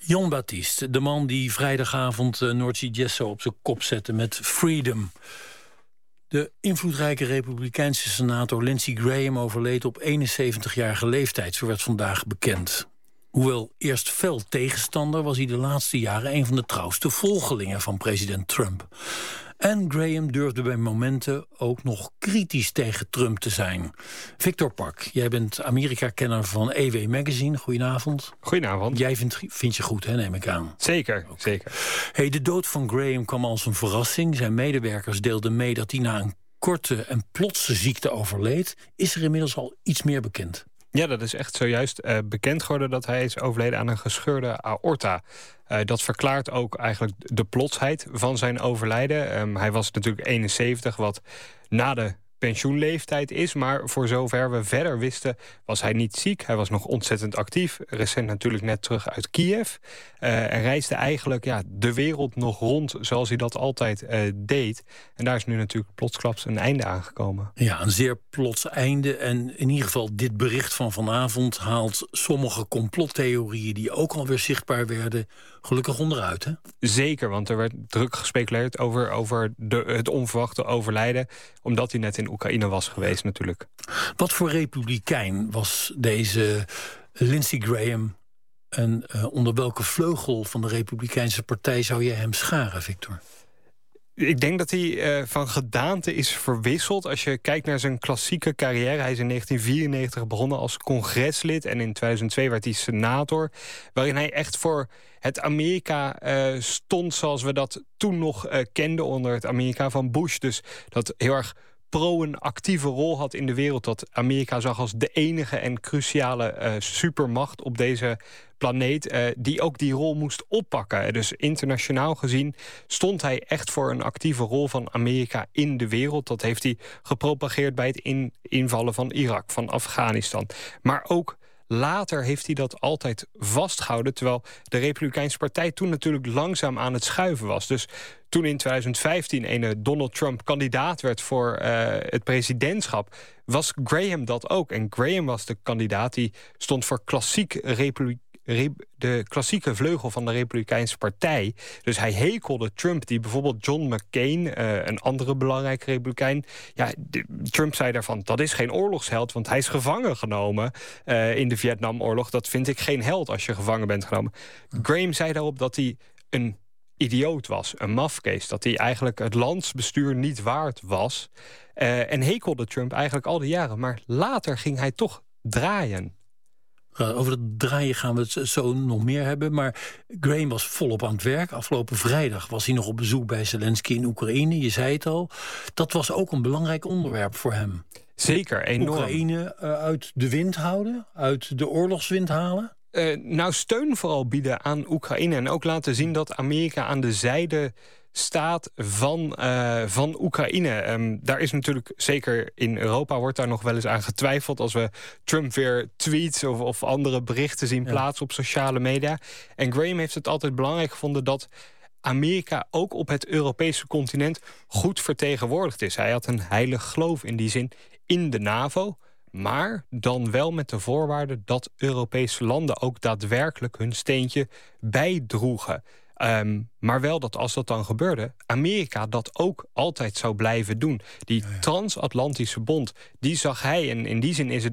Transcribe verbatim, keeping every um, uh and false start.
Jon Baptiste, de man die vrijdagavond uh, Noordse Jazz zo op zijn kop zette met Freedom. De invloedrijke republikeinse senator Lindsey Graham overleed op eenenzeventigjarige leeftijd, zo werd vandaag bekend. Hoewel eerst fel tegenstander, was hij de laatste jaren een van de trouwste volgelingen van president Trump. En Graham durfde bij momenten ook nog kritisch tegen Trump te zijn. Victor Pak, jij bent Amerika-kenner van E W Magazine. Goedenavond. Goedenavond. Jij vindt, vindt je goed, hè, neem ik aan. Zeker, okay. zeker. Hey, de dood van Graham kwam als een verrassing. Zijn medewerkers deelden mee dat hij na een korte en plotse ziekte overleed. Is er inmiddels al iets meer bekend? Ja, dat is echt zojuist uh, bekend geworden dat hij is overleden aan een gescheurde aorta. Uh, dat verklaart ook eigenlijk de plotsheid van zijn overlijden. Um, hij was natuurlijk eenenzeventig, wat na de pensioenleeftijd is. Maar voor zover we verder wisten, was hij niet ziek. Hij was nog ontzettend actief. Recent natuurlijk net terug uit Kiev. Uh, en reisde eigenlijk ja, de wereld nog rond zoals hij dat altijd uh, deed. En daar is nu natuurlijk plotsklaps een einde aangekomen. Ja, een zeer plots einde. En in ieder geval dit bericht van vanavond haalt sommige complottheorieën die ook alweer zichtbaar werden gelukkig onderuit, hè? Zeker, want er werd druk gespeculeerd over, over de, het onverwachte overlijden, omdat hij net in Oekraïne was geweest natuurlijk. Wat voor republikein was deze Lindsey Graham? En uh, onder welke vleugel van de Republikeinse Partij zou je hem scharen, Victor? Ik denk dat hij uh, van gedaante is verwisseld. Als je kijkt naar zijn klassieke carrière. Hij is in negentien vierennegentig begonnen als congreslid. En in tweeduizend twee werd hij senator. Waarin hij echt voor het Amerika uh, stond zoals we dat toen nog uh, kenden onder het Amerika van Bush. Dus dat heel erg pro een actieve rol had in de wereld. Dat Amerika zag als de enige en cruciale uh, supermacht op deze planeet, uh, die ook die rol moest oppakken. Dus internationaal gezien stond hij echt voor een actieve rol van Amerika in de wereld. Dat heeft hij gepropageerd bij het in, invallen van Irak, van Afghanistan. Maar ook later heeft hij dat altijd vastgehouden, terwijl de Republikeinse Partij toen natuurlijk langzaam aan het schuiven was. Dus toen in tweeduizend vijftien ene Donald Trump kandidaat werd voor uh, het presidentschap, was Graham dat ook. En Graham was de kandidaat die stond voor klassiek republiek. de klassieke vleugel van de Republikeinse Partij. Dus hij hekelde Trump, die bijvoorbeeld John McCain, uh, een andere belangrijke Republikein, ja, de, Trump zei daarvan, dat is geen oorlogsheld, want hij is gevangen genomen uh, in de Vietnamoorlog. Dat vind ik geen held als je gevangen bent genomen. Graham zei daarop dat hij een idioot was, een mafkees, dat hij eigenlijk het landsbestuur niet waard was. Uh, en hekelde Trump eigenlijk al die jaren. Maar later ging hij toch draaien. Over dat draaien gaan we het zo nog meer hebben. Maar Graham was volop aan het werk. Afgelopen vrijdag was hij nog op bezoek bij Zelensky in Oekraïne. Je zei het al. Dat was ook een belangrijk onderwerp voor hem. Zeker, enorm. Oekraïne uh, uit de wind houden? Uit de oorlogswind halen? Uh, nou, steun vooral bieden aan Oekraïne. En ook laten zien dat Amerika aan de zijde staat van, uh, van Oekraïne. Um, daar is natuurlijk, zeker in Europa, wordt daar nog wel eens aan getwijfeld als we Trump weer tweets of, of andere berichten zien plaatsen ja. op sociale media. En Graham heeft het altijd belangrijk gevonden dat Amerika ook op het Europese continent goed vertegenwoordigd is. Hij had een heilig geloof in die zin in de NAVO, maar dan wel met de voorwaarde dat Europese landen ook daadwerkelijk hun steentje bijdroegen. Um, maar wel dat als dat dan gebeurde, Amerika dat ook altijd zou blijven doen. Die transatlantische bond, die zag hij, en in die zin is het